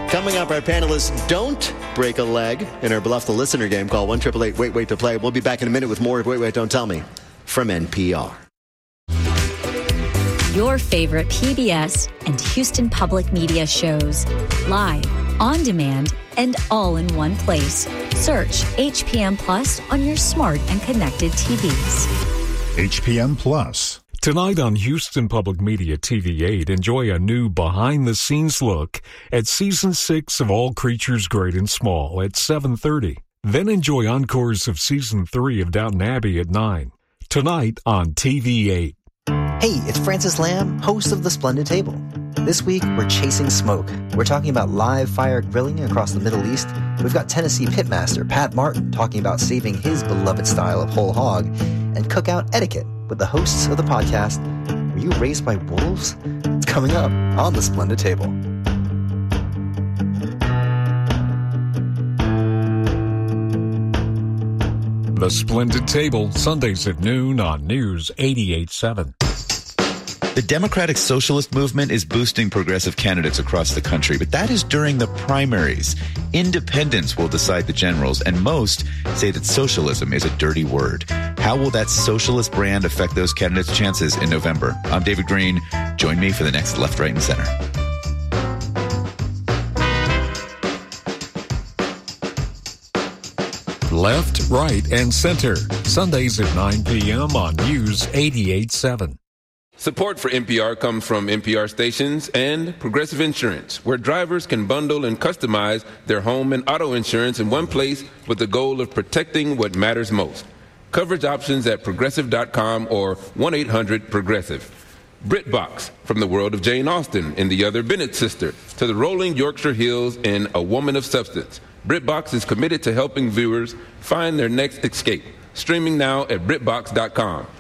Coming up, our panelists don't break a leg in our Bluff the Listener game. Call 1-888-WAIT-WAIT to play. We'll be back in a minute with more of Wait, Wait, Don't Tell Me from NPR. Your favorite PBS and Houston Public Media shows. Live, on demand, and all in one place. Search HPM Plus on your smart and connected TVs. HPM Plus. Tonight on Houston Public Media TV8, enjoy a new behind-the-scenes look at Season 6 of All Creatures Great and Small at 7:30. Then enjoy encores of Season 3 of Downton Abbey at 9. Tonight on TV8. Hey, it's Francis Lamb, host of The Splendid Table. This week, we're chasing smoke. We're talking about live fire grilling across the Middle East. We've got Tennessee pitmaster Pat Martin talking about saving his beloved style of whole hog, and cookout etiquette with the hosts of the podcast, Were You Raised by Wolves? It's coming up on The Splendid Table. The Splendid Table, Sundays at noon on News 88.7. The Democratic Socialist Movement is boosting progressive candidates across the country, but that is during the primaries. Independents will decide the generals, and most say that socialism is a dirty word. How will that socialist brand affect those candidates' chances in November? I'm David Green. Join me for the next Left, Right, and Center. Left, Right, and Center, Sundays at 9 p.m. on News 88.7. Support for NPR comes from NPR stations and Progressive Insurance, where drivers can bundle and customize their home and auto insurance in one place with the goal of protecting what matters most. Coverage options at Progressive.com or 1-800-PROGRESSIVE. BritBox, from the world of Jane Austen in The Other Bennett Sister to the rolling Yorkshire Hills in A Woman of Substance. BritBox is committed to helping viewers find their next escape. Streaming now at BritBox.com.